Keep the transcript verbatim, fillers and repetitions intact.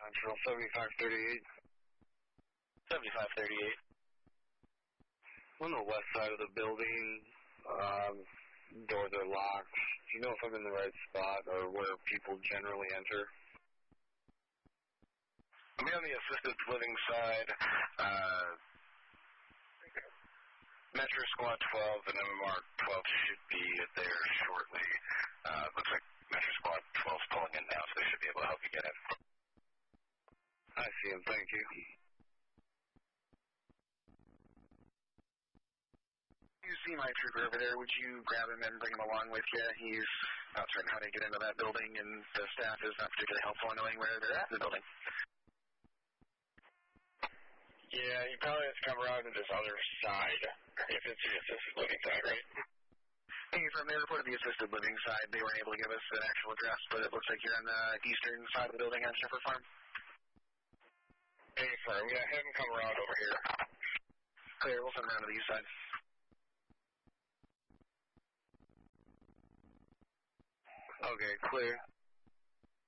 Central, seventy-five thirty-eight. seventy-five thirty-eight. On the west side of the building, um, doors are locked. Do you know if I'm in the right spot or where people generally enter? I'll be on the assisted living side. Uh, Metro Squad twelve and M M R twelve should be there shortly. Uh, looks like Metro Squad twelve is pulling in now, so they should be able to help you get in. I see him, thank you. You see my trooper over there, would you grab him and bring him along with you? He's not certain how to get into that building, and the staff is not particularly helpful in knowing where they're at in the building. Yeah, you probably have to come around to this other side, if it's the assisted living side, right? Hey, from they reported the assisted living side, they weren't able to give us an actual address, but it looks like you're on the eastern side of the building on Shepherd Farm. Hey, firm, yeah, have him come around over here. Clear, we'll send him around to the east side. Okay, clear.